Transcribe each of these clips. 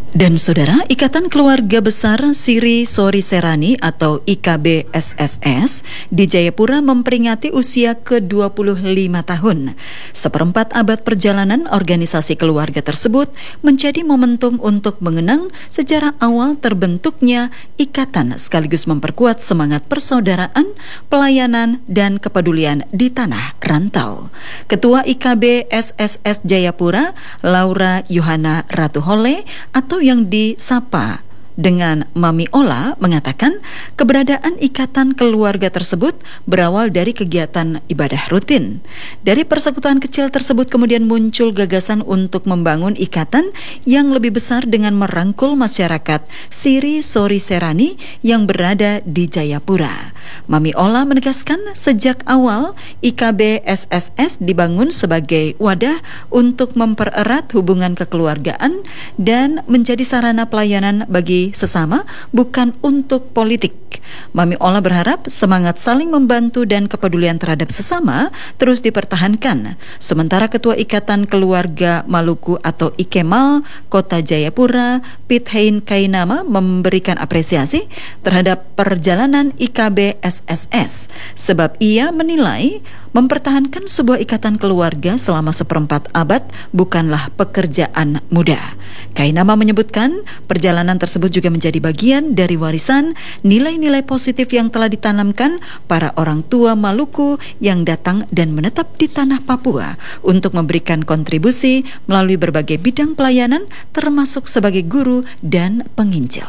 Dan saudara, Ikatan Keluarga Besar Siri Sori Serani atau IKB-SSS di Jayapura memperingati usia ke-25 tahun. Seperempat abad perjalanan organisasi keluarga tersebut menjadi momentum untuk mengenang sejarah awal terbentuknya ikatan sekaligus memperkuat semangat persaudaraan, pelayanan, dan kepedulian di tanah rantau. Ketua IKB-SSS Jayapura, Laura Yohana Ratuhole atau yang disapa dengan Mami Ola mengatakan keberadaan ikatan keluarga tersebut berawal dari kegiatan ibadah rutin. Dari persekutuan kecil tersebut kemudian muncul gagasan untuk membangun ikatan yang lebih besar dengan merangkul masyarakat Siri Sori Serani yang berada di Jayapura. Mami Ola menegaskan sejak awal IKB-SSS dibangun sebagai wadah untuk mempererat hubungan kekeluargaan dan menjadi sarana pelayanan bagi sesama, bukan untuk politik. Mami Ola berharap semangat saling membantu dan kepedulian terhadap sesama terus dipertahankan. Sementara Ketua Ikatan Keluarga Maluku atau IKEMAL Kota Jayapura, Pithain Kainama memberikan apresiasi terhadap perjalanan IKB-SSS sebab ia menilai mempertahankan sebuah ikatan keluarga selama seperempat abad bukanlah pekerjaan mudah. Kainama menyebutkan perjalanan tersebut juga menjadi bagian dari warisan nilai-nilai positif yang telah ditanamkan para orang tua Maluku yang datang dan menetap di tanah Papua untuk memberikan kontribusi melalui berbagai bidang pelayanan termasuk sebagai guru dan penginjil.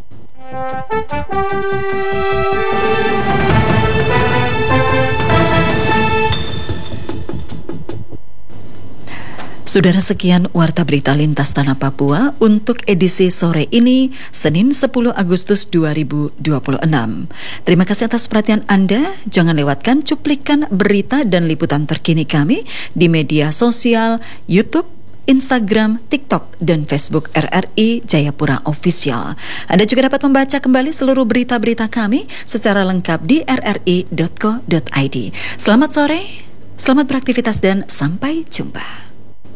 Saudara, sekian Warta Berita Lintas Tanah Papua untuk edisi sore ini, Senin 10 Agustus 2026. Terima kasih atas perhatian Anda. Jangan lewatkan cuplikan berita dan liputan terkini kami di media sosial YouTube, Instagram, TikTok, dan Facebook RRI Jayapura Official. Anda juga dapat membaca kembali seluruh berita-berita kami secara lengkap di rri.co.id. Selamat sore, selamat beraktivitas, dan sampai jumpa.